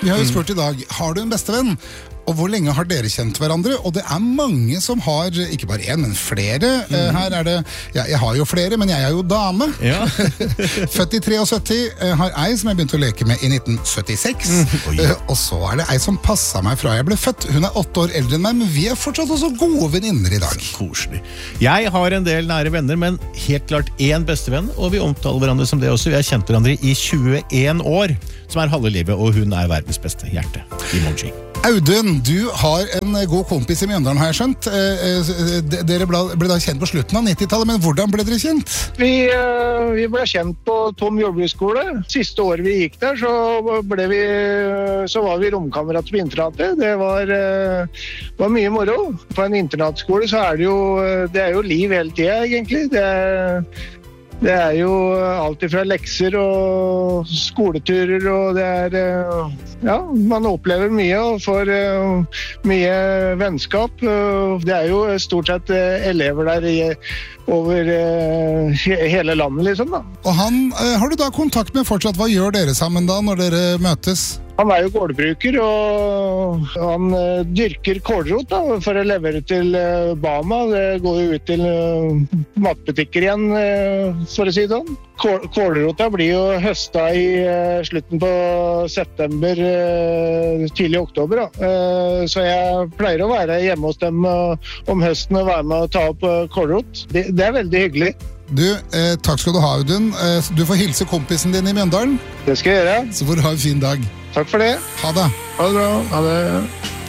Vi har jo spurt I dag, har du en bestevenn? Og hvor lenge har dere kjent hverandre? Og det mange som har, ikke bare en, men flere. Her det, jeg har jo flere, men jeg jo dame. Ja. Født I 73, har ei som jeg begynte å leke med I 1976. Og så det ei som passet meg fra jeg ble født. Hun 8 år eldre enn meg, men vi fortsatt også gode venninner I dag. Koselig. Jeg har en del nære venner, men helt klart en bestevenn, og vi omtaler hverandre som det også. Vi har kjent hverandre I 21 år, som halve livet, og hun verdens beste hjerte. Emoji. Audun, du har en god kompis I Mjøndalen, har jeg skjønt. Dere ble da kjent på slutten av 90-tallet, men hvordan ble dere kjent? Vi ble kjent på Tom jordbruksskole. Siste året vi gikk der, så var vi romkamerater på internatet. Det var mye moro. På en internatskole så det jo liv hele tiden, egentlig. Det jo alt fra lekser og skoleturer, og ja, man opplever mye og får mye vennskap. Det jo stort sett elever der over hele landet, liksom da. Og han har du da kontakt med fortsatt? Hva gjør dere sammen da, når dere møtes? Han jo gårdbruker, og han dyrker kålrot da, for å levere til Bama. Det går jo ut til matbutikker igjen, for å si det sånn. Kålrota blir jo høstet I slutten på september, tidlig oktober. Da. Så jeg pleier å være hjemme hos dem om høsten og være med å ta opp kålrot. Det veldig hyggelig. Du, takk skal du ha, Audun. Du får hilse kompisen din I Mjøndalen. Det skal jeg gjøre. Så får du ha en fin dag. Takk for det. Ha det. Ha det bra. Ha det.